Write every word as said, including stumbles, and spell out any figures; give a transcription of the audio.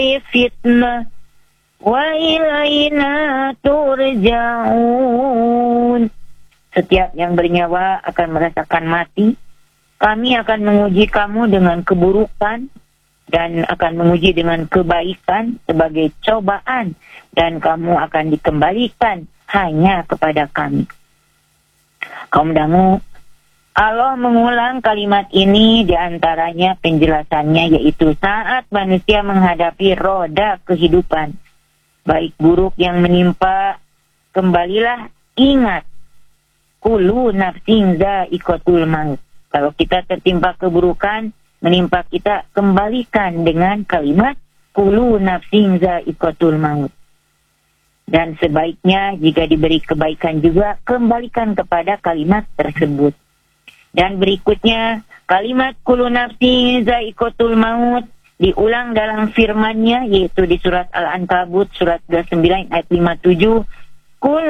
fitnah wa ilaina turja'un. Setiap yang bernyawa akan merasakan mati. Kami akan menguji kamu dengan keburukan dan akan menguji dengan kebaikan sebagai cobaan, dan kamu akan dikembalikan hanya kepada kami. Kaum dangu, Allah mengulang kalimat ini diantaranya penjelasannya yaitu saat manusia menghadapi roda kehidupan, baik buruk yang menimpa, kembalilah ingat, kulu nafsin za'iqatul maut. Kalau kita tertimpa keburukan, menimpa kita, kembalikan dengan kalimat kulu nafsin za'iqatul maut. Dan sebaiknya jika diberi kebaikan juga, kembalikan kepada kalimat tersebut. Dan berikutnya, kalimat kulu nafsin za'iqatul maut diulang dalam firman-Nya, yaitu di surat Al-Ankabut surat dua puluh sembilan ayat lima puluh tujuh. Kul